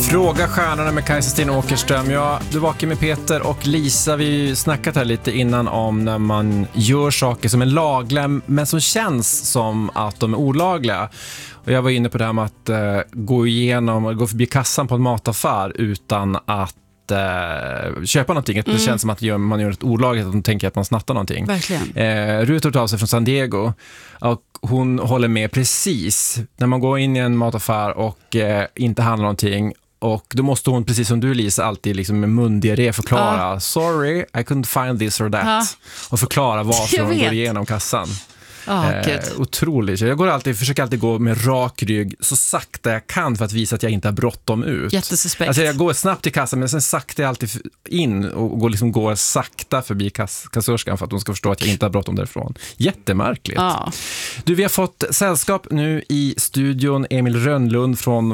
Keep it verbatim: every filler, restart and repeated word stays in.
Fråga stjärnorna med Kajsa Sten Åkerström. Ja, du var med Peter och Lisa. Vi snackat här lite innan om när man gör saker som är lagliga men som känns som att de är olagliga. Och jag var inne på det här med att uh, gå igenom, gå förbi kassan på en mataffär utan att uh, köpa någonting. Mm. Det känns som att man gör ett olagligt, att de tänker att man snattar någonting. Verkligen. Uh, Rut har tagit av sig från San Diego och hon håller med precis. När man går in i en mataffär och uh, inte handlar någonting. Och då måste hon, precis som du Lisa, alltid liksom med mundiarré förklara uh. Sorry, I couldn't find this or that. Uh. Och förklara varför hon går igenom kassan. Oh, eh, otroligt. Jag går alltid, försöker alltid gå med rak rygg så sakta jag kan för att visa att jag inte har bråttom ut. Jättesuspekt. Alltså jag går snabbt till kassan men sen sakta jag alltid in och går, liksom, går sakta förbi kass, kassörskan för att de ska förstå att jag inte har bråttom därifrån. Jättemärkligt. Oh. Du, vi har fått sällskap nu i studion. Emil Rönnlund från